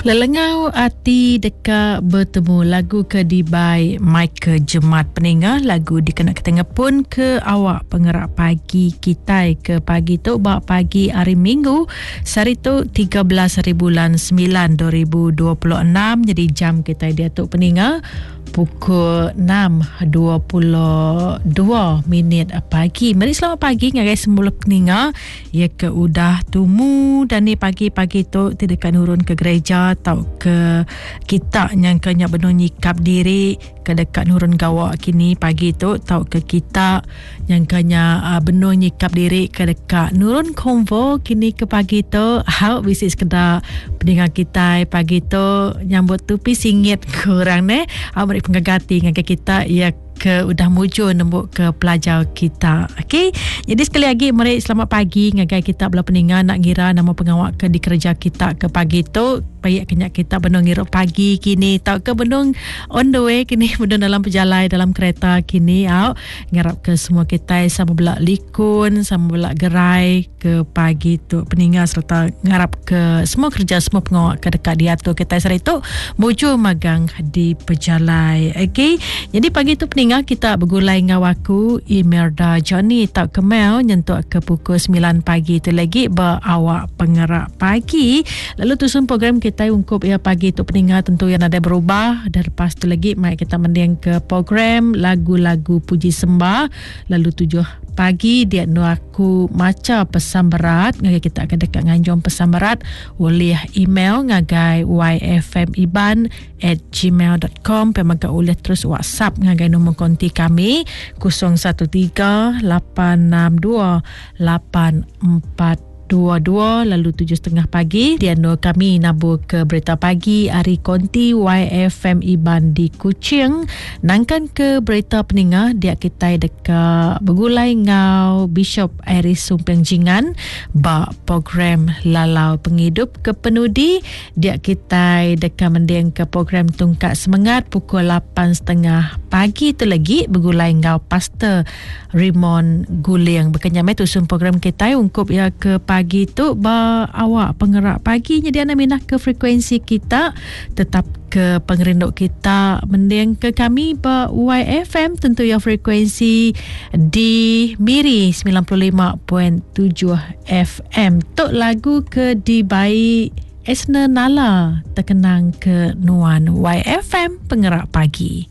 Lelengau hati dekat bertemu lagu ke Dibai Michael Jemat peninggal lagu dikena ketengah pun ke awak pengerak pagi kita ke pagi tu bak pagi hari Minggu sehari tu 13 hari bulan 9 2026 jadi jam kita dia tu peninggal pukul 6.22 minit pagi. Mari selamat pagi ngagai semula peninga ya ke udah tumu dan ni pagi-pagi tu tidak kan urun ke gereja atau ke kita yang kena benar nyikap diri ke dekat nurun gawak kini pagi tu tau ke kita yang kena benar nyikap diri ke dekat nurun konvo kini ke pagi tu bisik sekedar peninga kita pagi tu nyambut tupi singit kurang ne mari penggagati ngagai kita ya ke udah mujur nembuk ke pelajar kita. Okey. Jadi sekali lagi mari selamat pagi ngagai kita belah peningan nak ngira nama pengawak ke di kerja kita ke pagi tu baik kenyak kita benung ngira pagi kini tau ke benung on the way kini benung dalam perjalanan dalam kereta kini ngarap ke semua kita sama belak likun sama belak gerai ke pagi tu peningan serta ngarap ke semua kerja semua pengawak ke dekat dia tu kita sehari tu mujur magang di perjalanan. Okey. Jadi pagi tu peningan kita bergulai dengan waku Imelda Johnny tak kemel nyentuh ke pukul 9 pagi tu lagi berawak pengerak pagi lalu tusun program kita ungkup ya pagi tu peninggal tentu yang ada berubah dan lepas tu lagi mari kita mendiang ke program lagu-lagu puji sembah lalu 7 pagi dia nu aku maca pesan berat ngagai kita akan dekat nganjong pesan berat boleh email ngagai yfmiban@gmail.com pemaga boleh terus WhatsApp ngagai nombor konti kami 0138628422 lalu 7.30 pagi dia no kami nabur ke berita pagi hari konti YFM Iban di Kuching nangkan ke berita peningah dia kita dekat bergulai ngau Bishop Iris Sumpeng Jingan ba program lalau penghidup ke penudi dia kita dekat mendiang ke program tungkat semangat pukul 8.30 pagi tu lagi bergulai ngau Pastor Raymond Guling berkenyamai tusun program kita ungkup ya ke pagi tu awak pengerak pagi jadi anda minah ke frekuensi kita tetap ke pengerinduk kita mendiang ke kami YFM tentu ya frekuensi di Miri 95.7 FM tok lagu ke Dibai Esna Nala terkenang ke Nuan YFM pengerak pagi.